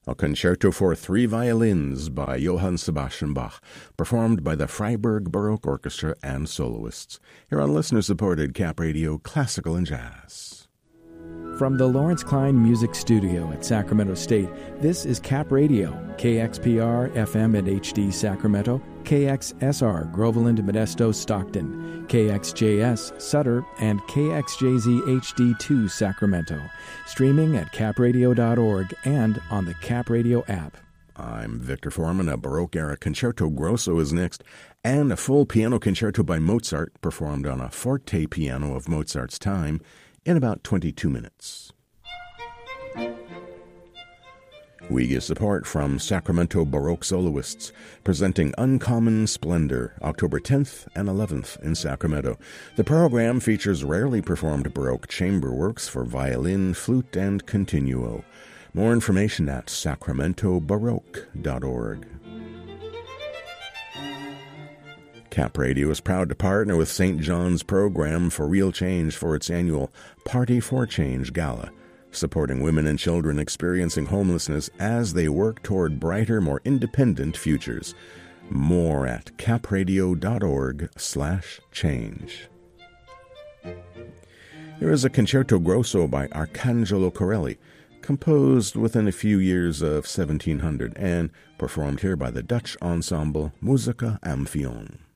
A concerto for three violins by Johann Sebastian Bach, performed by the Freiburg Baroque Orchestra and soloists. Here on listener-supported Cap Radio Classical and Jazz. From the Lawrence Klein Music Studio at Sacramento State, this is Cap Radio, KXPR FM and HD Sacramento, KXSR Groveland, Modesto, Stockton, KXJS Sutter, and KXJZ HD2 Sacramento. Streaming at capradio.org and on the Cap Radio app. I'm Victor Foreman. A Baroque-era concerto grosso is next, and a full piano concerto by Mozart, performed on a forte piano of Mozart's time, in about 22 minutes. We get support from Sacramento Baroque soloists, presenting Uncommon Splendor, October 10th and 11th in Sacramento. The program features rarely performed Baroque chamber works for violin, flute, and continuo. More information at sacramentobaroque.org. Cap Radio is proud to partner with St. John's Program for Real Change for its annual Party for Change Gala, supporting women and children experiencing homelessness as they work toward brighter, more independent futures. More at capradio.org/change. Here is a concerto grosso by Arcangelo Corelli, composed within a few years of 1700 and performed here by the Dutch ensemble Musica Amphion.